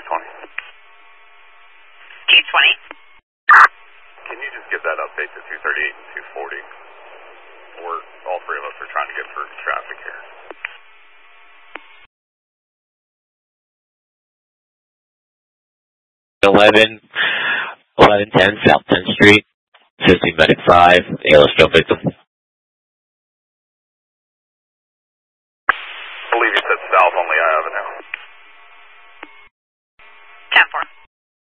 220. 220. Can you just give that update to 238 and 240? All three of us are trying to get through traffic here. Eleven 10 South 10th Street, assisting medic 5, ALS stroke victim. I believe you said South on Lehigh Avenue.